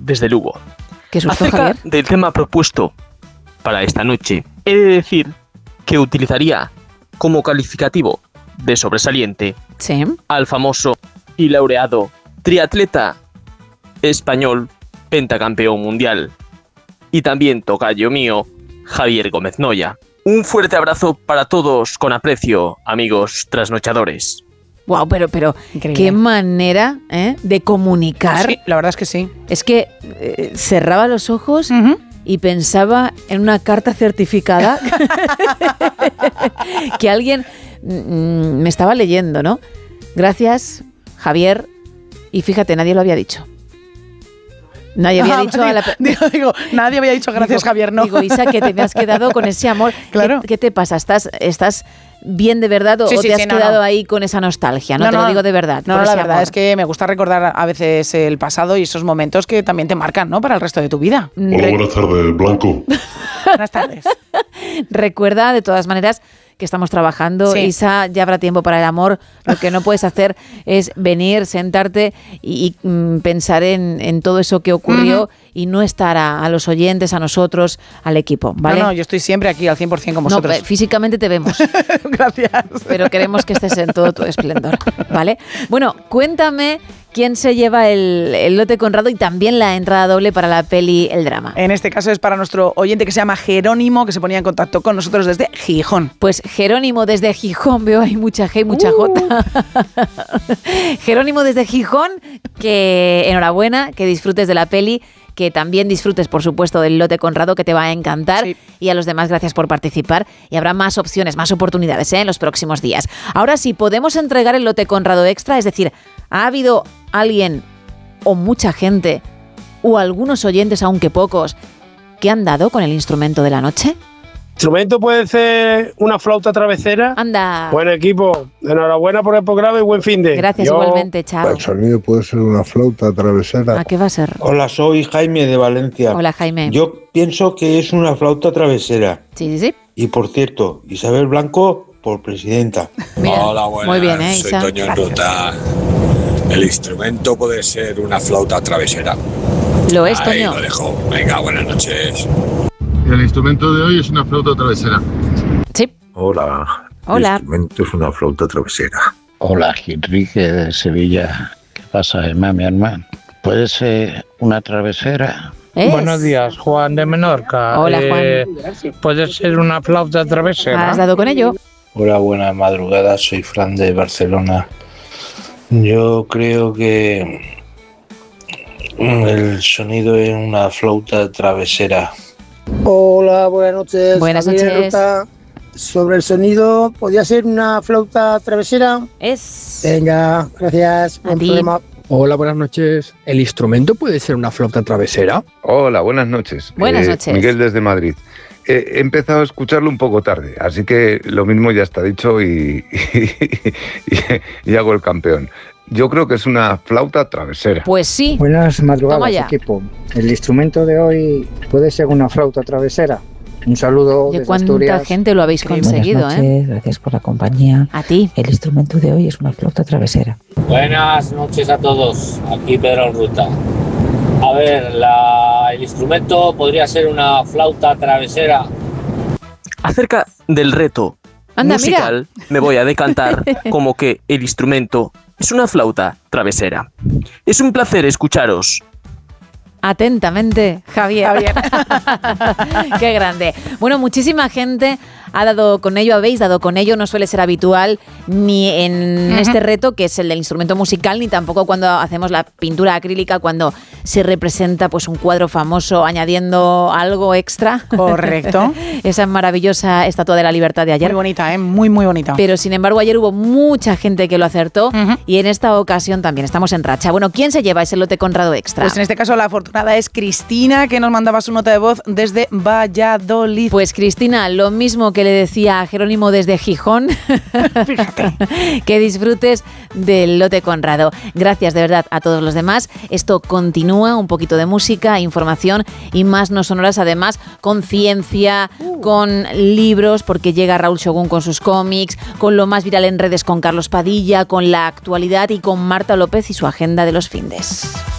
desde Lugo. ¿Qué susto, Acerca Javier? del tema propuesto para esta noche, he de decir que utilizaría como calificativo de sobresaliente Sí. al famoso y laureado triatleta español pentacampeón mundial y también tocayo mío, Javier Gómez Noya. Un fuerte abrazo para todos con aprecio, amigos trasnochadores. Wow, pero Increíble. qué manera de comunicar. Sí, la verdad es que sí. Es que cerraba los ojos Ujú. y pensaba en una carta certificada que alguien me estaba leyendo, ¿no? Gracias, Javier. Y fíjate, nadie lo había dicho. Nadie había dicho a la... Digo, nadie había dicho gracias, Digo, Javier, no. Digo, Isa, que te me has quedado con ese amor. Claro. ¿Qué te pasa? ¿Estás bien de verdad o Sí, sí, te has sí, no, quedado no. ahí con esa nostalgia? No, te lo digo de verdad. No, por la ese verdad amor. es que me gusta recordar a veces el pasado y esos momentos que también te marcan, ¿no? Para el resto de tu vida. Hola, buenas tardes, Blanco. Buenas tardes. Recuerda, de todas maneras, que estamos trabajando. Sí. Isa, ya habrá tiempo para el amor. Lo que no puedes hacer es venir, sentarte y pensar en todo eso que ocurrió y no estar a los oyentes, a nosotros, al equipo, ¿vale? No, yo estoy siempre aquí al 100% con No, vosotros. físicamente te vemos, Gracias. pero queremos que estés en todo tu esplendor, ¿vale? Bueno, cuéntame quién se lleva el lote Conrado y también la entrada doble para la peli El Drama. En este caso es para nuestro oyente que se llama Jerónimo, que se ponía en contacto con nosotros desde Gijón. Pues Jerónimo desde Gijón, veo ahí mucha G y mucha J. Jerónimo desde Gijón, que enhorabuena, que disfrutes de la peli, que también disfrutes, por supuesto, del lote Conrado, que te va a encantar. Sí. Y a los demás, gracias por participar. Y habrá más opciones, más oportunidades en los próximos días. Ahora sí, podemos entregar el lote Conrado extra, es decir, ¿ha habido alguien o mucha gente o algunos oyentes, aunque pocos, que han dado con el instrumento de la noche? Instrumento puede ser una flauta travesera. Anda. Buen equipo. Enhorabuena por el programa y buen fin de. Gracias, Yo- igualmente, chao. El sonido puede ser una flauta travesera. ¿A qué va a ser? Hola, soy Jaime de Valencia. Hola, Jaime. Yo pienso que es una flauta travesera. Sí, sí, sí. Y por cierto, Isabel Blanco por presidenta. Mira, Hola, buenas. muy bien, Soy Isa. Toño en Ruta. El instrumento puede ser una flauta travesera. Lo es, Ahí Toño. lo dejo. Venga, buenas noches. El instrumento de hoy es una flauta travesera. Sí. Hola. Hola. El instrumento es una flauta travesera. Hola, Enrique de Sevilla. ¿Qué pasa, Emma, mi hermano? ¿Puede ser una travesera? ¿Es? Buenos días, Juan de Menorca. Hola, Juan. ¿Puede ser una flauta travesera? ¿Has dado con ello? Hola, buenas madrugadas. Soy Fran de Barcelona. Yo creo que el sonido es una flauta travesera. Hola, buenas noches. Buenas Javier noches. Ruta. Sobre el sonido, ¿podría ser una flauta travesera? Es. Venga, gracias. A Buen ti. programa. Hola, buenas noches. ¿El instrumento puede ser una flauta travesera? Hola, buenas noches. Buenas noches. Miguel desde Madrid. He empezado a escucharlo un poco tarde, así que lo mismo ya está dicho y hago el campeón. Yo creo que es una flauta travesera. Pues sí. Buenas Toma madrugadas, ya. equipo. El instrumento de hoy puede ser una flauta travesera. Un saludo Oye, desde cuánta Asturias. gente lo habéis conseguido, Buenas noches, gracias por la compañía. A ti. El instrumento de hoy es una flauta travesera. Buenas noches a todos, aquí Pedro en Ruta. A ver, el instrumento podría ser una flauta travesera. Acerca del reto Anda, musical, me voy a decantar como que el instrumento es una flauta travesera. Es un placer escucharos. Atentamente, Javier. Qué grande. Bueno, muchísima gente ha dado con ello, habéis dado con ello, no suele ser habitual ni en este reto, que es el del instrumento musical, ni tampoco cuando hacemos la pintura acrílica, cuando se representa pues un cuadro famoso añadiendo algo extra. Correcto. Esa maravillosa Estatua de la Libertad de ayer. Muy bonita, muy, muy bonita. Pero sin embargo, ayer hubo mucha gente que lo acertó y en esta ocasión también estamos en racha. Bueno, ¿quién se lleva ese lote Conrado extra? Pues en este caso la afortunada es Cristina, que nos mandaba su nota de voz desde Valladolid. Pues Cristina, lo mismo que le decía a Jerónimo desde Gijón, Fíjate. que disfrutes del lote Conrado. Gracias de verdad a todos los demás. Esto continúa, un poquito de música, información y más no sonoras, además con ciencia, con libros, porque llega Raúl Shogun con sus cómics, con lo más viral en redes con Carlos Padilla, con la actualidad y con Marta López y su agenda de los findes.